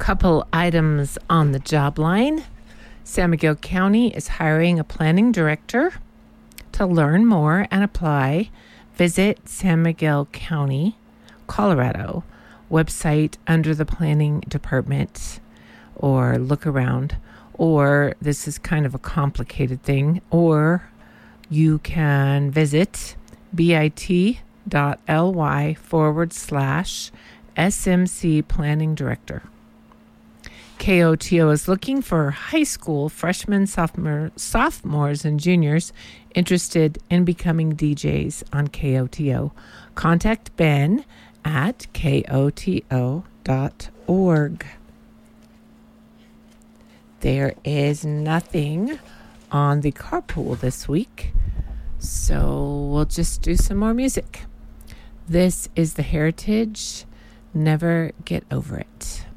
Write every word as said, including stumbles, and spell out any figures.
couple items on the job line. San Miguel County is hiring a planning director. To learn more and apply, visit San Miguel County, Colorado website under the planning department, or look around. Or this is kind of a complicated thing, or you can visit bit.ly forward slash SMC Planning Director. K O T O is looking for high school freshmen, sophomore, sophomores, and juniors interested in becoming D Js on K O T O. Contact Ben at K O T O dot org. There is nothing on the carpool this week, so we'll just do some more music. This is The Heritage. Never Get Over It.